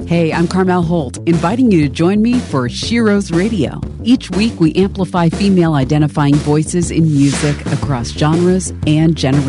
Hey, I'm Carmel Holt, inviting you to join me for Shiro's Radio. Each week, we amplify female identifying voices in music across genres and generations.